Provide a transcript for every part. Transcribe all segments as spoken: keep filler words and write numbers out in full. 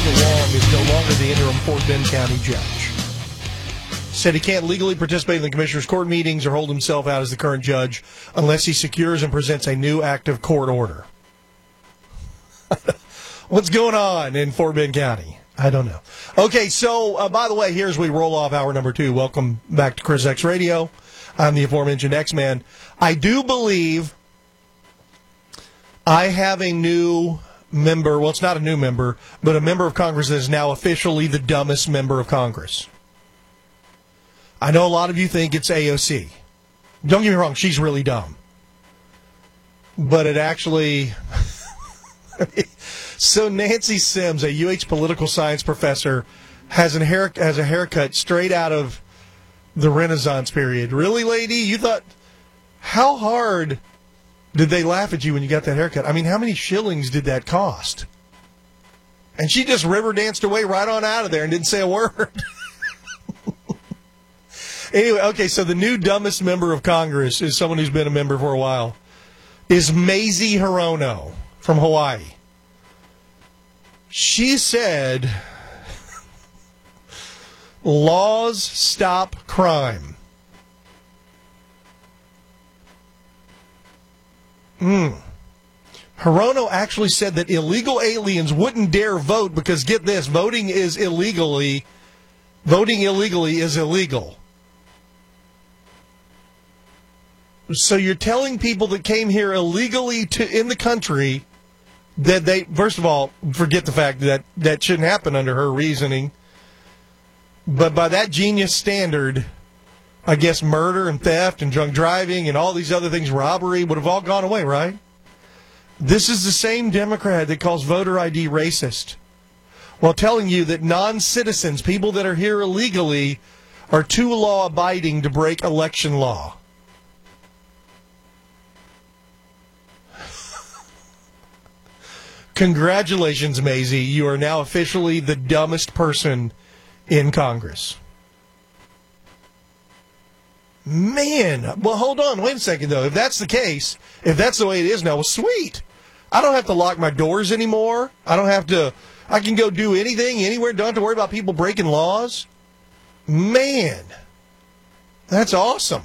Long is no longer the interim Fort Bend County judge. Said he can't legally participate in the commissioner's court meetings or hold himself out as the current judge unless he secures and presents a new active court order. What's going on in Fort Bend County? I don't know. Okay, so, uh, by the way, here's we roll off hour number two. Welcome back to Chris X Radio. I'm the aforementioned X-Man. I do believe I have a new member. Well, it's not a new member, but a member of Congress that is now officially the dumbest member of Congress. I know a lot of you think it's A O C. Don't get me wrong, she's really dumb. But it actually... So Nancy Sims, a U H political science professor, has, an hair, has a haircut straight out of the Renaissance period. Really, lady? You thought... How hard did they laugh at you when you got that haircut? I mean, how many shillings did that cost? And she just river danced away right on out of there and didn't say a word. Anyway, okay, so the new dumbest member of Congress is someone who's been a member for a while, is Mazie Hirono from Hawaii. She said, laws stop crime. Hmm. Hirono actually said that illegal aliens wouldn't dare vote because, get this, voting is illegally, voting illegally is illegal. So you're telling people that came here illegally to in the country that they, first of all, forget the fact that that shouldn't happen under her reasoning. But by that genius standard, I guess murder and theft and drunk driving and all these other things, robbery, would have all gone away, right? This is the same Democrat that calls voter I D racist, while telling you that non-citizens, people that are here illegally, are too law-abiding to break election law. Congratulations, Mazie. You are now officially the dumbest person in Congress. Man, well, hold on. Wait a second, though. If that's the case, if that's the way it is now, well, sweet. I don't have to lock my doors anymore. I don't have to, I can go do anything, anywhere. Don't have to worry about people breaking laws. Man, that's awesome.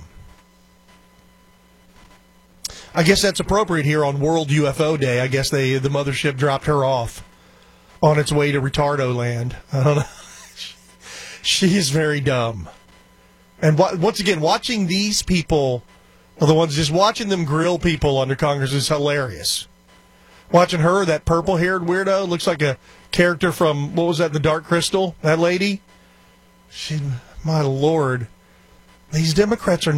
I guess that's appropriate here on World U F O Day. I guess they the mothership dropped her off on its way to Retardo Land. I don't know. She is very dumb. And once again, watching these people, are the ones just watching them grill people under Congress is hilarious. Watching her, that purple-haired weirdo, looks like a character from, what was that, The Dark Crystal? That lady? She, my Lord. These Democrats are